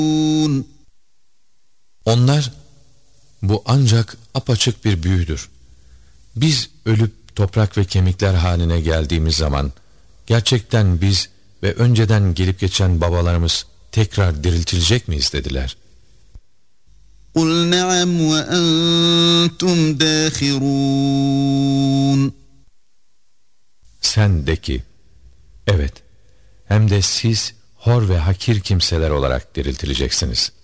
Onlar, bu ancak apaçık bir büyüdür. Biz ölüp toprak ve kemikler haline geldiğimiz zaman, gerçekten biz ve önceden gelip geçen babalarımız tekrar diriltilecek miyiz dediler. قُلْ نَعَمْ وَأَنْتُمْ دَاخِرُونَ Sen de ki, evet, hem de siz hor ve hakir kimseler olarak diriltileceksiniz.